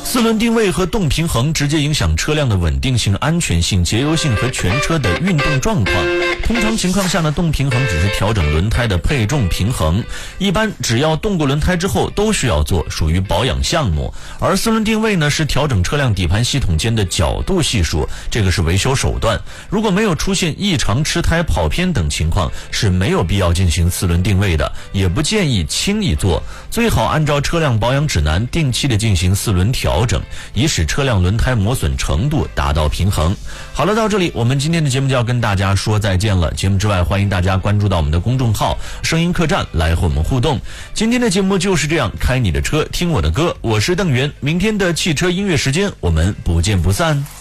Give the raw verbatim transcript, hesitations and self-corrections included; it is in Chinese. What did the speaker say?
四轮定位和动平衡直接影响车辆的稳定性、安全性、节油性和全车的运动状况。通常情况下呢，动平衡只是调整轮胎的配重平衡，一般只要动过轮胎之后都需要做，属于保养项目。而四轮定位呢，是调整车辆底盘系统间的角度系数，这个是维修手段。如果没有出现异常、吃胎、跑偏等情况，是没有必要进行四轮定位的，也不建议轻易做。最好按照车辆保养指南定期的进行四轮调整，以使车辆轮胎磨损程度达到平衡。好了，到这里我们今天的节目就要跟大家说再见了。节目之外，欢迎大家关注到我们的公众号声音客栈来和我们互动。今天的节目就是这样，开你的车，听我的歌，我是邓源。明天的汽车音乐时间，我们不见不散。